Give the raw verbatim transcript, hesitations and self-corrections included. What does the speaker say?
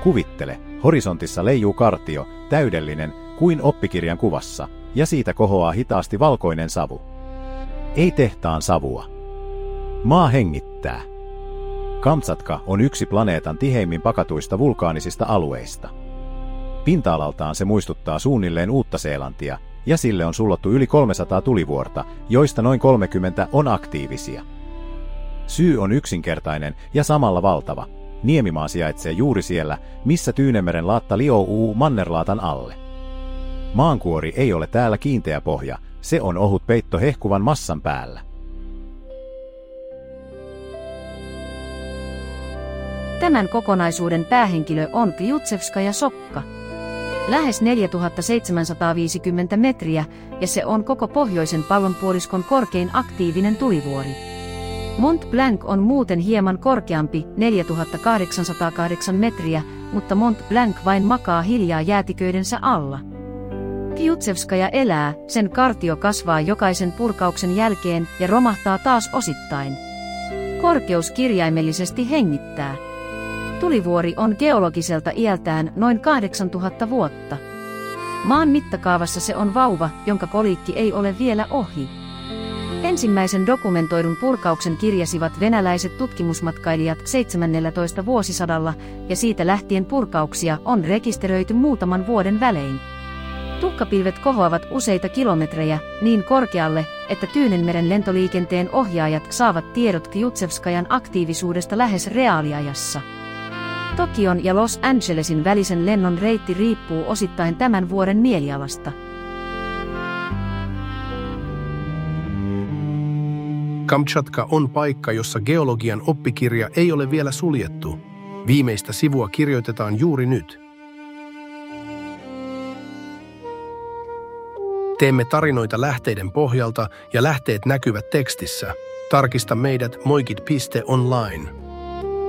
Kuvittele, horisontissa leijuu kartio, täydellinen, kuin oppikirjan kuvassa, ja siitä kohoaa hitaasti valkoinen savu. Ei tehtaan savua. Maa hengittää. Kamtsatka on yksi planeetan tiheimmin pakatuista vulkaanisista alueista. Pinta-alaltaan se muistuttaa suunnilleen Uutta-Seelantia, ja sille on sullottu yli kolmesataa tulivuorta, joista noin kolmekymmentä on aktiivisia. Syy on yksinkertainen ja samalla valtava. Niemimaa sijaitsee juuri siellä, missä Tyynemeren laatta liouuu mannerlaatan alle. Maankuori ei ole täällä kiinteä pohja, se on ohut peitto hehkuvan massan päällä. Tämän kokonaisuuden päähenkilö on Kljutševskaja sokka. Lähes neljätuhattaseitsemänsataaviisikymmentä metriä, ja se on koko pohjoisen pallonpuoliskon korkein aktiivinen tulivuori. Mont Blanc on muuten hieman korkeampi, neljätuhattakahdeksansataakahdeksan metriä, mutta Mont Blanc vain makaa hiljaa jäätiköidensä alla. Kljutševskaja elää, sen kartio kasvaa jokaisen purkauksen jälkeen ja romahtaa taas osittain. Korkeus kirjaimellisesti hengittää. Tulivuori on geologiselta iältään noin kahdeksantuhatta vuotta. Maan mittakaavassa se on vauva, jonka koliikki ei ole vielä ohi. Ensimmäisen dokumentoidun purkauksen kirjasivat venäläiset tutkimusmatkailijat seitsemännellätoista vuosisadalla, ja siitä lähtien purkauksia on rekisteröity muutaman vuoden välein. Tuhkapilvet kohoavat useita kilometrejä, niin korkealle, että Tyynenmeren lentoliikenteen ohjaajat saavat tiedot Kljutševskajan aktiivisuudesta lähes reaaliajassa. Tokion ja Los Angelesin välisen lennon reitti riippuu osittain tämän vuoren mielialasta. Kamtšatka on paikka, jossa geologian oppikirja ei ole vielä suljettu. Viimeistä sivua kirjoitetaan juuri nyt. Teemme tarinoita lähteiden pohjalta ja lähteet näkyvät tekstissä. Tarkista meidät moikit piste online.